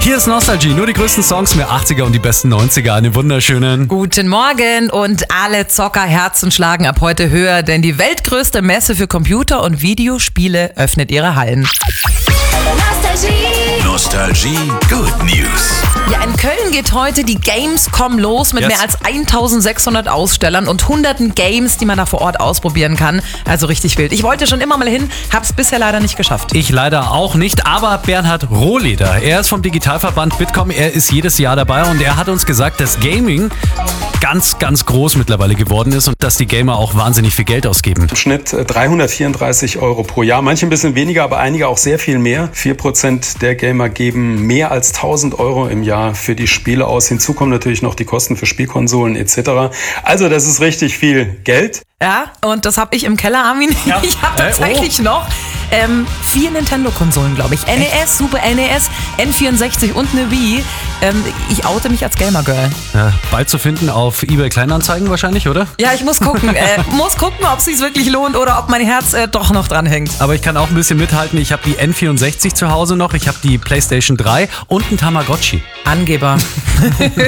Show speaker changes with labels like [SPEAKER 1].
[SPEAKER 1] Hier ist Nostalgie, nur die größten Songs mehr 80er und die besten 90er. Einen wunderschönen
[SPEAKER 2] Guten Morgen und alle Zockerherzen schlagen ab heute höher, denn die weltgrößte Messe für Computer- und Videospiele öffnet ihre Hallen.
[SPEAKER 3] Nostalgie Good News.
[SPEAKER 2] Ja, in Köln geht heute die Gamescom los mit mehr als 1600 Ausstellern und hunderten Games, die man da vor Ort ausprobieren kann. Also richtig wild. Ich wollte schon immer mal hin, hab's bisher leider nicht geschafft.
[SPEAKER 1] Ich leider auch nicht, aber Bernhard Rohleder, er ist vom Digitalverband Bitkom, er ist jedes Jahr dabei und er hat uns gesagt, dass Gaming ganz, ganz groß mittlerweile geworden ist und dass die Gamer auch wahnsinnig viel Geld ausgeben.
[SPEAKER 4] Im Schnitt 334 € pro Jahr, manche ein bisschen weniger, aber einige auch sehr viel mehr. 4% der Gamer geben mehr als 1000 € im Jahr für die Spiele aus. Hinzu kommen natürlich noch die Kosten für Spielkonsolen etc. Also das ist richtig viel Geld.
[SPEAKER 2] Ja, und das habe ich im Keller, Armin. Ja. Ich habe tatsächlich noch 4 Nintendo-Konsolen, glaube ich. NES, Super NES, N64 und eine Wii. Ich oute mich als Gamer-Girl.
[SPEAKER 1] Ja, bald zu finden auf eBay Kleinanzeigen wahrscheinlich, oder?
[SPEAKER 2] Ja, ich muss gucken. Ob es sich wirklich lohnt oder ob mein Herz doch noch dran hängt.
[SPEAKER 1] Aber ich kann auch ein bisschen mithalten. Ich habe die N64 zu Hause noch, ich habe die PlayStation 3 und ein Tamagotchi.
[SPEAKER 2] Angeber.